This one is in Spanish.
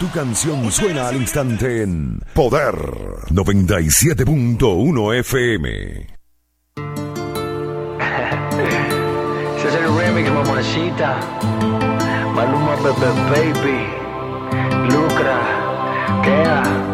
Tu canción suena al instante en Poder 97.1 FM. Ese es el remix, mamacita. Maluma, Baby, Lucra, Kea.